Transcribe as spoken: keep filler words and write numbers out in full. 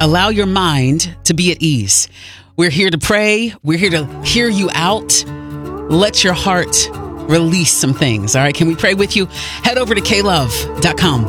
Allow your mind to be at ease. We're here to pray. We're here to hear you out. Let your heart release some things. All right. Can we pray with you? Head over to k love dot com.